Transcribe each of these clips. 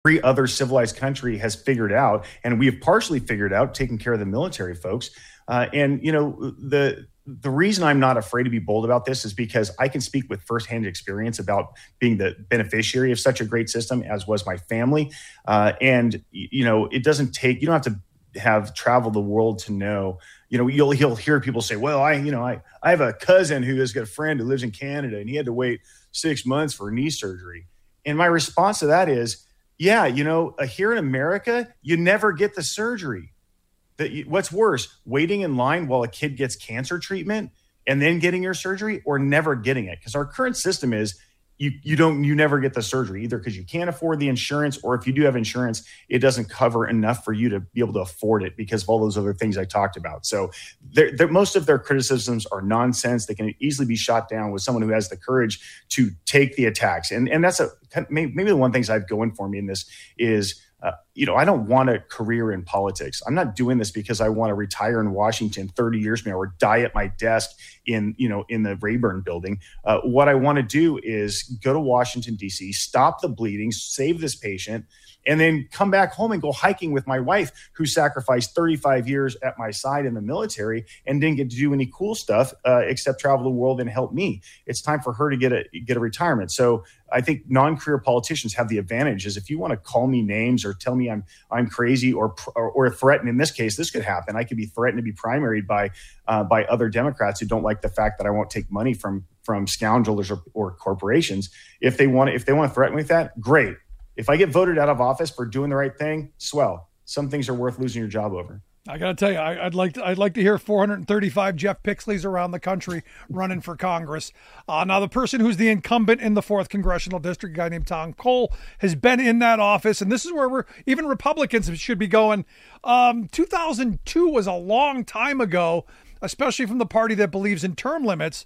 every other civilized country has figured out, and we have partially figured out, taking care of the military folks. The reason I'm not afraid to be bold about this is because I can speak with firsthand experience about being the beneficiary of such a great system, as was my family. It doesn't take, you don't have to have traveled the world to know, you'll hear people say, well, I have a cousin who has got a friend who lives in Canada and he had to wait 6 months for knee surgery. And my response to that is, yeah, here in America, you never get the surgery. What's worse, waiting in line while a kid gets cancer treatment and then getting your surgery, or never getting it? Because our current system is you never get the surgery, either because you can't afford the insurance, or if you do have insurance, it doesn't cover enough for you to be able to afford it because of all those other things I talked about. So most of their criticisms are nonsense. They can easily be shot down with someone who has the courage to take the attacks. And that's maybe the one thing I've going for me in this is, I don't want a career in politics. I'm not doing this because I want to retire in Washington 30 years from now or die at my desk in the Rayburn building. What I want to do is go to Washington, D.C., stop the bleeding, save this patient, and then come back home and go hiking with my wife, who sacrificed 35 years at my side in the military and didn't get to do any cool stuff except travel the world and help me. It's time for her to get a retirement. So I think non-career politicians have the advantage is if you want to call me names or tell me I'm crazy or threaten. In this case, this could happen. I could be threatened to be primaried by other Democrats who don't like the fact that I won't take money from scoundrels or corporations. If they want to threaten me with that, great. If I get voted out of office for doing the right thing, swell. Some things are worth losing your job over. I got to tell you, I'd like to hear 435 Jeff Pixleys around the country running for Congress. Now, the person who's the incumbent in the 4th Congressional District, a guy named Tom Cole, has been in that office, and this is where even Republicans should be going. 2002 was a long time ago, especially from the party that believes in term limits.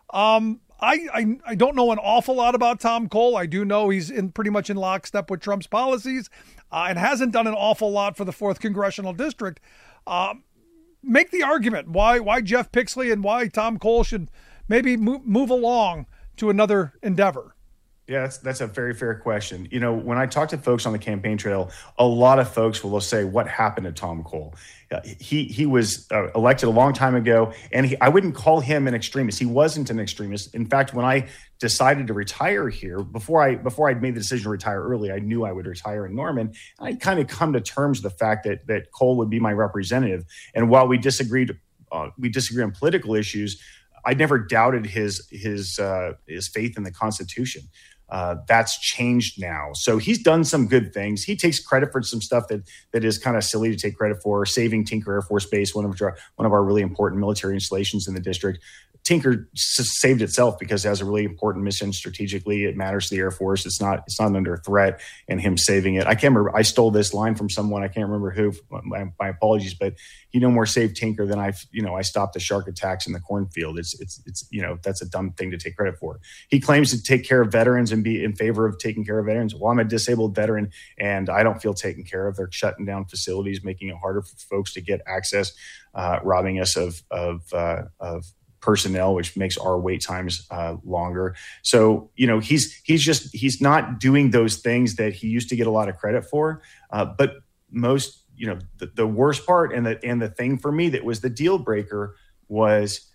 I don't know an awful lot about Tom Cole. I do know he's pretty much in lockstep with Trump's policies and hasn't done an awful lot for the 4th Congressional District. Make the argument why Jeff Pixley and why Tom Cole should maybe move along to another endeavor. Yeah, that's a very fair question. When I talk to folks on the campaign trail, a lot of folks will say, what happened to Tom Cole? He was elected a long time ago, and I wouldn't call him an extremist. He wasn't an extremist. In fact, when I decided to retire here, before I'd made the decision to retire early, I knew I would retire in Norman. I'd kind of come to terms with the fact that Cole would be my representative. And while we disagree on political issues, I never doubted his faith in the Constitution. That's changed now. So he's done some good things. He takes credit for some stuff that is kind of silly to take credit for, saving Tinker Air Force Base, one of our really important military installations in the district. Tinker saved itself because it has a really important mission strategically. It matters to the Air Force. It's not under threat, and him saving it. I can't remember. I stole this line from someone. I can't remember who. My apologies, but he no more saved Tinker than I stopped the shark attacks in the cornfield. It's that's a dumb thing to take credit for. He claims to take care of veterans and be in favor of taking care of veterans. Well, I'm a disabled veteran and I don't feel taken care of. They're shutting down facilities, making it harder for folks to get access, robbing us of personnel, which makes our wait times longer. So, he's not doing those things that he used to get a lot of credit for. But most, the worst part and the thing for me that was the deal breaker was,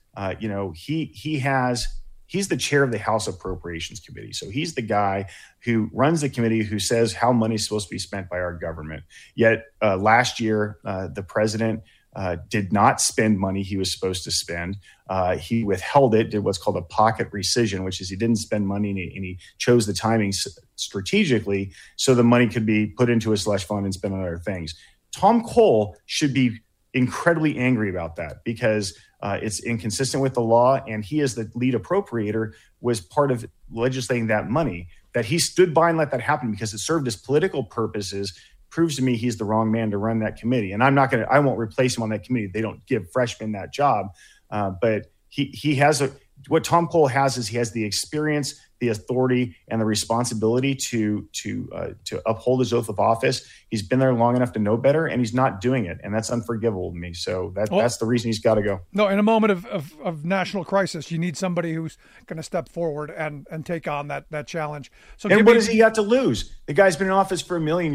he's the chair of the House Appropriations Committee. So he's the guy who runs the committee who says how money is supposed to be spent by our government. Yet last year, the president did not spend money he was supposed to spend. He withheld it, did what's called a pocket rescission, which is he didn't spend money and he chose the timing strategically so the money could be put into a slush fund and spent on other things. Tom Cole should be incredibly angry about that because it's inconsistent with the law, and he, as the lead appropriator, was part of legislating that money. That he stood by and let that happen because it served his political purposes proves to me he's the wrong man to run that committee. And I won't replace him on that committee. They don't give freshmen that job. But he has what Tom Cole has is he has the experience, the authority, and the responsibility to uphold his oath of office. He's been there long enough to know better, and he's not doing it. And that's unforgivable to me. So that's the reason he's got to go. No, in a moment of national crisis, you need somebody who's going to step forward and take on that challenge. So and what does he have to lose? The guy's been in office for a million